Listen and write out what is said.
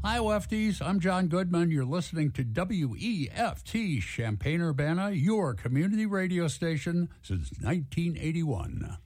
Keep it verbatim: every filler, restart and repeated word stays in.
Hi, lefties. I'm John Goodman. You're listening to W E F T Champaign-Urbana, your community radio station since nineteen eighty-one.